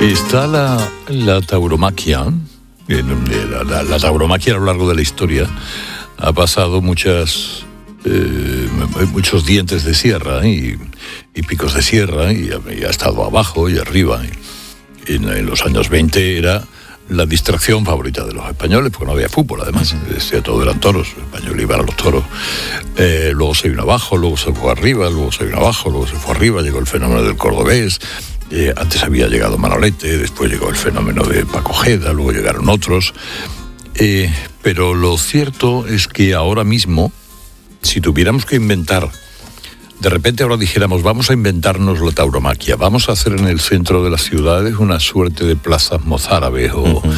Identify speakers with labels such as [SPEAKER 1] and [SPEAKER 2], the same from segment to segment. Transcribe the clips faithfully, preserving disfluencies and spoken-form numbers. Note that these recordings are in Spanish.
[SPEAKER 1] Está la, la tauromaquia, la, la, la tauromaquia a lo largo de la historia ha pasado muchas, eh, muchos dientes de sierra y, y picos de sierra y, y ha estado abajo y arriba. Y en, en los años veinte era la distracción favorita de los españoles, porque no había fútbol, además, uh-huh. todo eran toros, los españoles iban a los toros. Eh, luego se vino abajo, luego se fue arriba, luego se vino abajo, luego se fue arriba, llegó el fenómeno del cordobés. Eh, antes había llegado Manolete, después llegó el fenómeno de Paco Ojeda, luego llegaron otros. Eh, pero lo cierto es que ahora mismo, si tuviéramos que inventar, de repente ahora dijéramos, vamos a inventarnos la tauromaquia, vamos a hacer en el centro de las ciudades una suerte de plazas mozárabes o, uh-huh.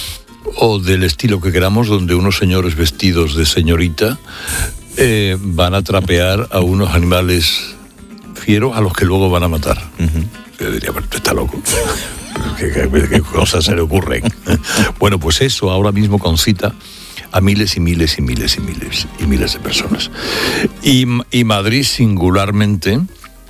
[SPEAKER 1] o del estilo que queramos, donde unos señores vestidos de señorita eh, van a trapear a unos animales fieros a los que luego van a matar. Uh-huh. Yo diría, pero está loco. ¿Qué, qué, qué cosas se le ocurren? Bueno, pues eso ahora mismo concita a miles y miles y miles y miles y miles de personas. Y, y Madrid, singularmente,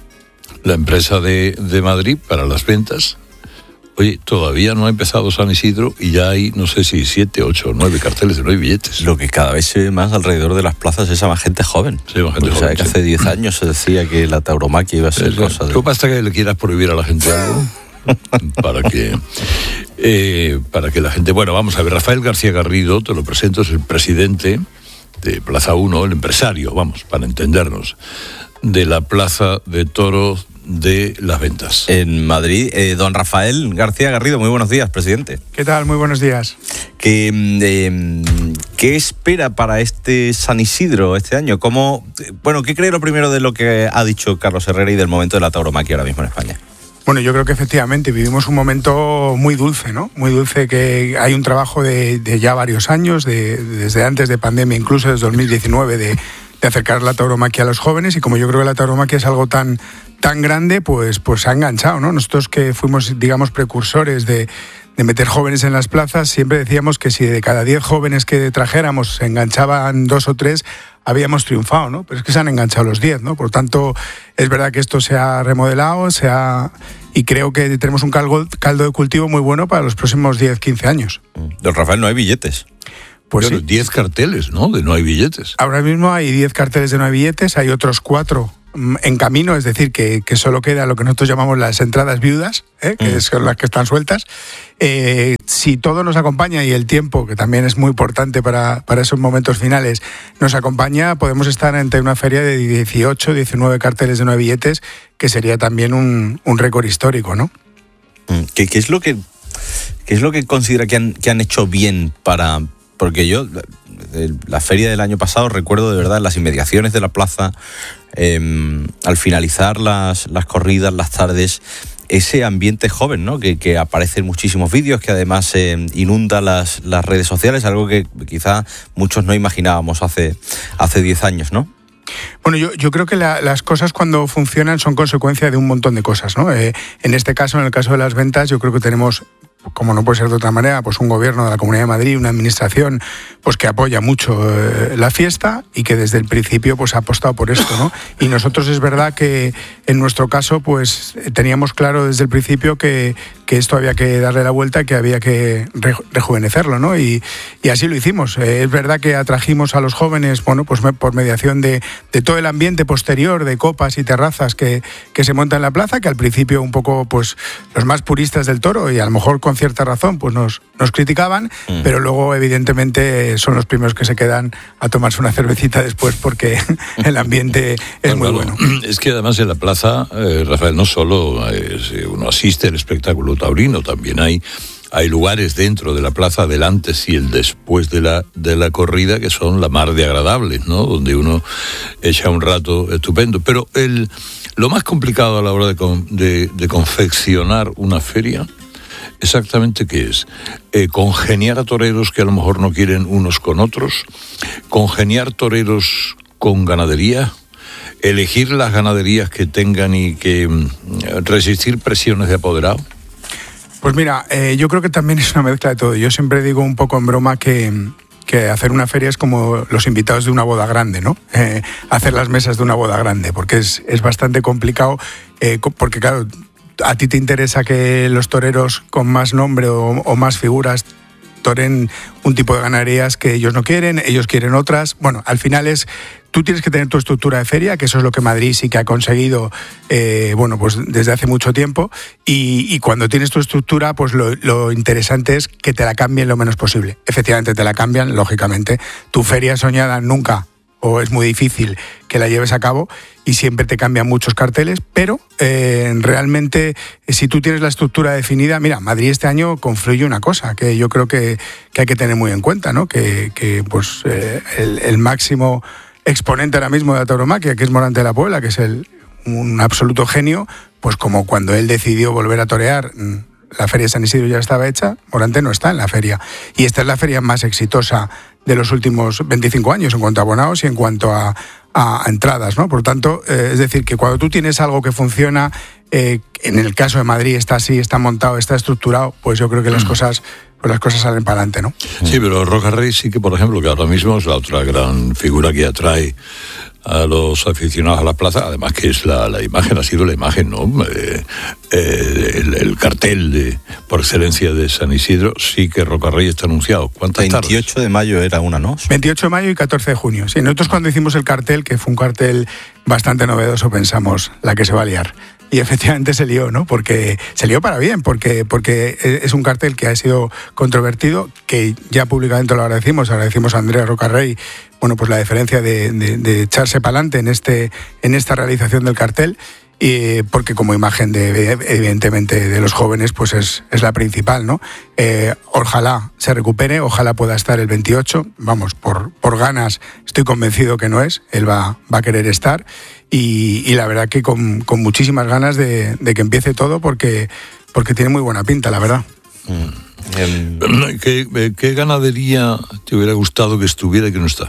[SPEAKER 1] la empresa de, de Madrid para las ventas, oye, todavía no ha empezado San Isidro y ya hay, no sé si siete, ocho, nueve carteles de nueve billetes.
[SPEAKER 2] Lo que cada vez se ve más alrededor de las plazas es a más gente joven.
[SPEAKER 1] Sí, más gente
[SPEAKER 2] pues
[SPEAKER 1] joven.
[SPEAKER 2] Sabe que hace diez años se decía que la tauromaquia iba a ser
[SPEAKER 1] Pero,
[SPEAKER 2] cosa de...
[SPEAKER 1] ¿Tú basta que le quieras prohibir a la gente algo? para que eh, para que la gente... Bueno, vamos a ver, Rafael García Garrido, te lo presento, es el presidente de Plaza uno, el empresario, vamos, para entendernos, de la Plaza de Toros de las Ventas.
[SPEAKER 2] En Madrid, eh, don Rafael García Garrido, muy buenos días, presidente.
[SPEAKER 3] ¿Qué tal? Muy buenos días.
[SPEAKER 2] ¿Qué, eh, ¿Qué espera para este San Isidro este año? ¿Cómo, bueno, ¿qué cree lo primero de lo que ha dicho Carlos Herrera y del momento de la tauromaquia ahora mismo en España?
[SPEAKER 3] Bueno, yo creo que efectivamente vivimos un momento muy dulce, ¿no? Muy dulce, que hay un trabajo de, de ya varios años, de, desde antes de pandemia, incluso desde dos mil diecinueve, de, de acercar la tauromaquia a los jóvenes, y como yo creo que la tauromaquia es algo tan, tan grande, pues, pues se ha enganchado, ¿no? Nosotros que fuimos, digamos, precursores de, de meter jóvenes en las plazas, siempre decíamos que si de cada diez jóvenes que trajéramos se enganchaban dos o tres, habíamos triunfado, ¿no? Pero es que se han enganchado los diez, ¿no? Por tanto, es verdad que esto se ha remodelado, se ha... y creo que tenemos un caldo, caldo de cultivo muy bueno para los próximos diez, quince años.
[SPEAKER 2] Don Rafael, no hay billetes.
[SPEAKER 3] Pues
[SPEAKER 1] bueno,
[SPEAKER 3] sí.
[SPEAKER 1] diez carteles, ¿no? De no hay billetes.
[SPEAKER 3] Ahora mismo hay diez carteles de no hay billetes, hay otros cuatro en camino, es decir, que, que solo queda lo que nosotros llamamos las entradas viudas, ¿eh? que mm. son las que están sueltas. Eh, si todo nos acompaña y el tiempo, que también es muy importante para, para esos momentos finales, nos acompaña, podemos estar ante una feria de dieciocho, diecinueve carteles de no hay billetes, que sería también un, un récord histórico, ¿no?
[SPEAKER 2] ¿Qué, qué es lo que qué es lo que considera que han, que han hecho bien para...? Porque yo, la feria del año pasado, recuerdo de verdad en las inmediaciones de la plaza, eh, al finalizar las, las corridas, las tardes, ese ambiente joven, ¿no? Que, que aparece en muchísimos vídeos, que además eh, inunda las, las redes sociales, algo que quizá muchos no imaginábamos hace hace diez años, ¿no?
[SPEAKER 3] Bueno, yo, yo creo que la, las cosas cuando funcionan son consecuencia de un montón de cosas, ¿no? Eh, en este caso, en el caso de las ventas, yo creo que tenemos, como no puede ser de otra manera, pues un gobierno de la Comunidad de Madrid, una administración pues que apoya mucho eh, la fiesta y que desde el principio pues ha apostado por esto, ¿no? Y nosotros es verdad que en nuestro caso pues teníamos claro desde el principio que, que esto había que darle la vuelta, que había que re, rejuvenecerlo, ¿no? Y, y así lo hicimos. Eh, es verdad que atrajimos a los jóvenes, bueno, pues me, por mediación de, de todo el ambiente posterior de copas y terrazas que, que se monta en la plaza, que al principio un poco pues los más puristas del toro y a lo mejor con cierta razón pues nos, nos criticaban, mm. pero luego evidentemente son los primeros que se quedan a tomarse una cervecita después porque el ambiente es muy bueno.
[SPEAKER 1] bueno. Es que además en la plaza, eh, Rafael, no solo es, uno asiste al espectáculo taurino, también hay, hay lugares dentro de la plaza del antes y el después de la, de la corrida que son la mar de agradables, ¿no? Donde uno echa un rato estupendo. Pero el, lo más complicado a la hora de, de, de confeccionar una feria, exactamente qué es, eh, congeniar a toreros que a lo mejor no quieren unos con otros, congeniar toreros con ganadería, elegir las ganaderías que tengan y que mm, resistir presiones de apoderado.
[SPEAKER 3] Pues mira, eh, yo creo que también es una mezcla de todo. Yo siempre digo un poco en broma que, que hacer una feria es como los invitados de una boda grande, ¿no? Eh, hacer las mesas de una boda grande, porque es, es bastante complicado, eh, porque claro, a ti te interesa que los toreros con más nombre o, o más figuras toren un tipo de ganaderías que ellos no quieren, ellos quieren otras. Bueno, al final es, tú tienes que tener tu estructura de feria, que eso es lo que Madrid sí que ha conseguido, eh, bueno, pues desde hace mucho tiempo, y, y cuando tienes tu estructura, pues lo, lo interesante es que te la cambien lo menos posible. Efectivamente te la cambian, lógicamente. Tu feria soñada nunca, o es muy difícil que la lleves a cabo, y siempre te cambian muchos carteles, pero eh, realmente si tú tienes la estructura definida, mira, Madrid este año confluye una cosa que yo creo que, que hay que tener muy en cuenta, ¿no? Que, que pues eh, el, el máximo exponente ahora mismo de la tauromaquia, que es Morante de la Puebla, que es el, un absoluto genio, pues como cuando él decidió volver a torear, la feria de San Isidro ya estaba hecha, Morante no está en la feria, y esta es la feria más exitosa de los últimos veinticinco años en cuanto a abonados y en cuanto a, a, a entradas, ¿no? Por tanto, eh, es decir, que cuando tú tienes algo que funciona, eh, en el caso de Madrid está así, está montado, está estructurado, pues yo creo que las mm. cosas pues las cosas salen para adelante, ¿no?
[SPEAKER 1] Sí, pero Roca Rey sí que, por ejemplo, que ahora mismo es la otra gran figura que atrae a los aficionados a la plaza, además que es la, la imagen, ha sido la imagen, ¿no? Eh, eh, el, el cartel de, por excelencia de San Isidro, sí que Roca Rey está anunciado. ¿Cuántas tardes?
[SPEAKER 2] veintiocho de mayo era una, ¿no?
[SPEAKER 3] veintiocho de mayo y catorce de junio. Sí, nosotros cuando hicimos el cartel, que fue un cartel bastante novedoso, pensamos, la que se va a liar. Y efectivamente se lió, ¿no? Porque se lió para bien, porque, porque es un cartel que ha sido controvertido, que ya públicamente lo agradecimos, agradecimos a Andrea Roca Rey, bueno, pues la deferencia de, de, de echarse para adelante en, este, en esta realización del cartel, y porque como imagen de, evidentemente, de los jóvenes, pues es, es la principal, ¿no? Eh, ojalá se recupere, ojalá pueda estar el veintiocho, vamos, por, por ganas estoy convencido que no es, él va, va a querer estar, y, y la verdad que con, con muchísimas ganas de, de que empiece todo, porque, porque tiene muy buena pinta, la verdad.
[SPEAKER 1] Mm. ¿Qué, ¿Qué ganadería te hubiera gustado que estuviera y que no está?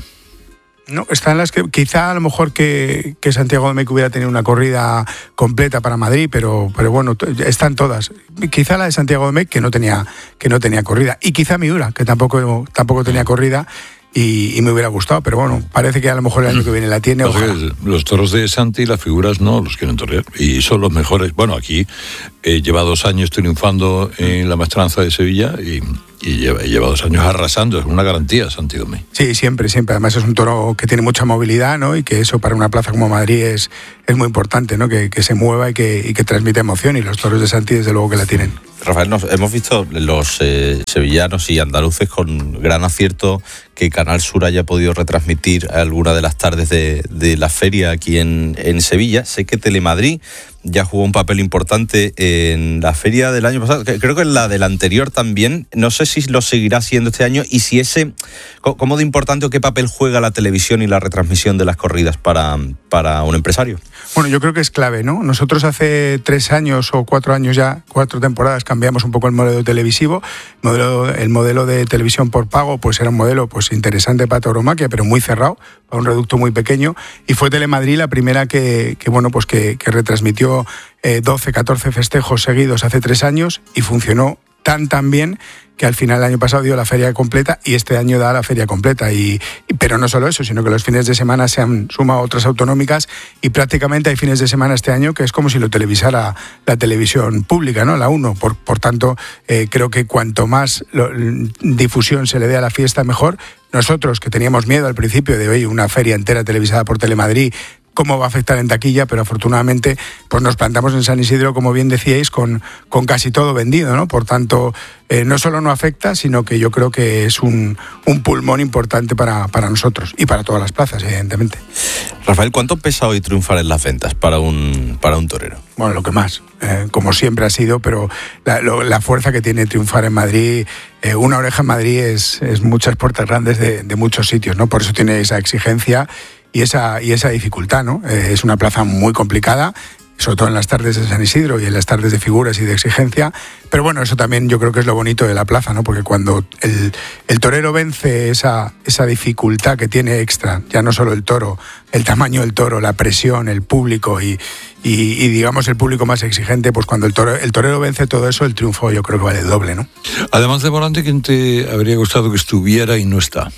[SPEAKER 3] No, están las que quizá a lo mejor que, que Santiago Domecq hubiera tenido una corrida completa para Madrid, pero, pero bueno, están todas. Quizá la de Santiago Domecq, que no tenía, que no tenía corrida, y quizá Miura, que tampoco, tampoco tenía corrida. Y, y me hubiera gustado, pero bueno, parece que a lo mejor el año que viene la tiene.
[SPEAKER 1] Ojalá. Los toros de Santi, las figuras no los quieren torear, y son los mejores. Bueno, aquí eh, lleva dos años triunfando en la Maestranza de Sevilla y, y lleva, lleva dos años arrasando, es una garantía Santi Domecq.
[SPEAKER 3] Sí, siempre, siempre. Además es un toro que tiene mucha movilidad, ¿no? Y que eso para una plaza como Madrid es, es muy importante, ¿no? Que, que se mueva y que, y que transmite emoción, y los toros de Santi desde luego que la tienen.
[SPEAKER 2] Rafael, nos, hemos visto los eh, sevillanos y andaluces con gran acierto que Canal Sur haya podido retransmitir alguna de las tardes de, de la feria aquí en, en Sevilla. Sé que Telemadrid ya jugó un papel importante en la feria del año pasado, creo que en la del anterior también. No sé si lo seguirá haciendo este año, y si ese, cómo de importante o qué papel juega la televisión y la retransmisión de las corridas para, para un empresario.
[SPEAKER 3] Bueno, yo creo que es clave, ¿no? Nosotros hace tres años o cuatro años ya, cuatro temporadas, cambiamos un poco el modelo televisivo. El modelo, el modelo de televisión por pago, pues era un modelo pues interesante para tauromaquia, pero muy cerrado, para un reducto muy pequeño. Y fue Telemadrid la primera que, que bueno, pues que, que retransmitió eh, doce, catorce festejos seguidos hace tres años y funcionó tan tan bien que al final el año pasado dio la feria completa, y este año da la feria completa. Y, y pero no solo eso, sino que los fines de semana se han sumado otras autonómicas, y prácticamente hay fines de semana este año que es como si lo televisara la televisión pública, ¿no? La uno. Por, por tanto, eh, creo que cuanto más lo, difusión se le dé a la fiesta, mejor. Nosotros, que teníamos miedo al principio de hoy una feria entera televisada por Telemadrid, cómo va a afectar en taquilla, pero afortunadamente pues nos plantamos en San Isidro, como bien decíais, con, con casi todo vendido, ¿no? Por tanto, eh, no solo no afecta, sino que yo creo que es un, un pulmón importante para, para nosotros y para todas las plazas, evidentemente.
[SPEAKER 2] Rafael, ¿cuánto pesa hoy triunfar en las ventas para un, para un torero?
[SPEAKER 3] Bueno, lo que más, eh, como siempre ha sido, pero la, lo, la fuerza que tiene triunfar en Madrid, eh, una oreja en Madrid es, es muchas puertas grandes de, de muchos sitios, ¿no? Por eso tiene esa exigencia y esa, y esa dificultad, ¿no? Eh, es una plaza muy complicada, sobre todo en las tardes de San Isidro y en las tardes de figuras y de exigencia, pero bueno, eso también yo creo que es lo bonito de la plaza, ¿no? Porque cuando el, el torero vence esa, esa dificultad que tiene extra, ya no solo el toro, el tamaño del toro, la presión, el público y, y, y digamos el público más exigente, pues cuando el, toro, el torero vence todo eso, el triunfo yo creo que vale el doble, ¿no?
[SPEAKER 1] Además de Morante, ¿quién te habría gustado que estuviera y no está?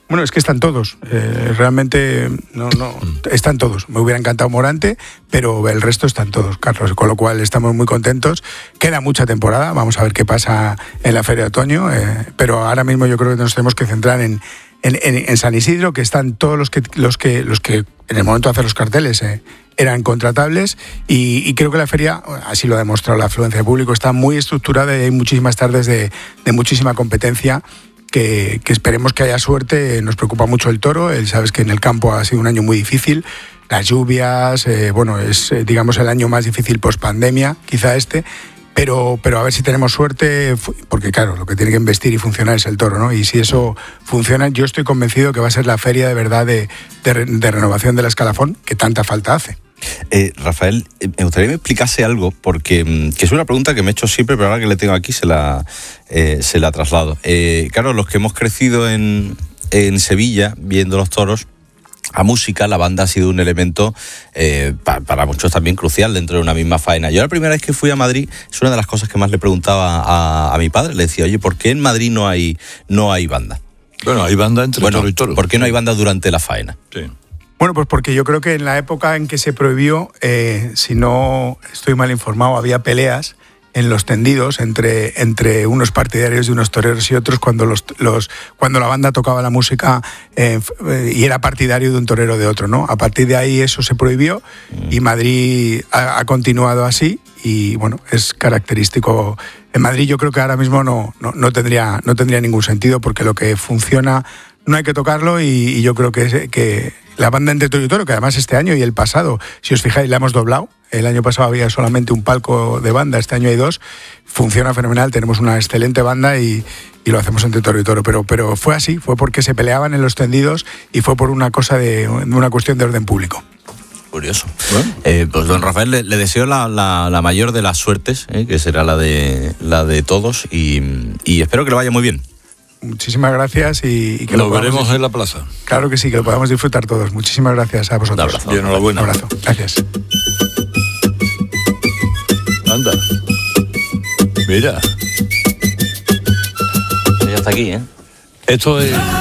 [SPEAKER 3] Bueno, es que están todos. Eh, realmente no, no, están todos. Me hubiera encantado Morante, pero el resto están todos, Carlos. Con lo cual estamos muy contentos. Queda mucha temporada. Vamos a ver qué pasa en la Feria de Otoño. Eh, pero ahora mismo yo creo que nos tenemos que centrar en, en, en, en San Isidro, que están todos los que los que los que en el momento de hacer los carteles eh, eran contratables. Y, y creo que la feria, así lo ha demostrado la afluencia de público, está muy estructurada y hay muchísimas tardes de, de muchísima competencia. Que, que esperemos que haya suerte. Nos preocupa mucho el toro. Él, sabes que en el campo ha sido un año muy difícil, las lluvias, eh, bueno, es eh, digamos el año más difícil post pandemia, quizá este, pero, pero a ver si tenemos suerte, porque claro, lo que tiene que investir y funcionar es el toro, ¿no? Y si eso funciona, yo estoy convencido que va a ser la feria de verdad de, de, de renovación del escalafón que tanta falta hace.
[SPEAKER 2] Eh, Rafael, me gustaría que me explicase algo, porque que es una pregunta que me he hecho siempre, pero ahora que le tengo aquí se la, eh, se la traslado. Eh, claro, los que hemos crecido en, en Sevilla viendo los toros, la música, la banda ha sido un elemento eh, pa, para muchos también crucial dentro de una misma faena. Yo la primera vez que fui a Madrid, es una de las cosas que más le preguntaba a, a mi padre. Le decía, oye, ¿por qué en Madrid no hay, no hay banda?
[SPEAKER 1] Bueno, hay banda entre
[SPEAKER 2] bueno,
[SPEAKER 1] toro y toro.
[SPEAKER 2] ¿Por qué no hay banda durante la faena?
[SPEAKER 1] Sí.
[SPEAKER 3] Bueno, pues porque yo creo que en la época en que se prohibió, eh, si no estoy mal informado, había peleas en los tendidos entre, entre unos partidarios de unos toreros y otros cuando, los, los, cuando la banda tocaba la música eh, y era partidario de un torero de otro, ¿no? A partir de ahí eso se prohibió y Madrid ha, ha continuado así y, bueno, es característico. En Madrid yo creo que ahora mismo no, no, no, tendría, no tendría ningún sentido porque lo que funciona no hay que tocarlo y, y yo creo que, que la banda entre toro y toro, que además este año y el pasado, si os fijáis, la hemos doblado. El año pasado había solamente un palco de banda, este año hay dos. Funciona fenomenal, tenemos una excelente banda y, y lo hacemos entre toro y toro. Pero, pero fue así, fue porque se peleaban en los tendidos y fue por una cosa de una cuestión de orden público.
[SPEAKER 2] Curioso. Bueno. Eh, pues don Rafael, le, le deseo la, la, la mayor de las suertes, eh, que será la de, la de todos y, y espero que le vaya muy bien.
[SPEAKER 3] Muchísimas gracias y, y que
[SPEAKER 1] lo,
[SPEAKER 3] lo
[SPEAKER 1] veremos
[SPEAKER 3] disfrutar.
[SPEAKER 1] En la plaza.
[SPEAKER 3] Claro que sí, que lo podamos disfrutar todos. Muchísimas gracias a vosotros.
[SPEAKER 2] Un abrazo.
[SPEAKER 1] Y enhorabuena.
[SPEAKER 3] Un abrazo. Gracias.
[SPEAKER 1] Anda. Mira.
[SPEAKER 2] Ya está aquí, ¿eh?
[SPEAKER 1] Esto es...